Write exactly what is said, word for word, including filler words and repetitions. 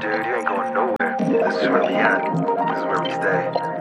dude. You ain't going nowhere. This is where we at. This is where we stay.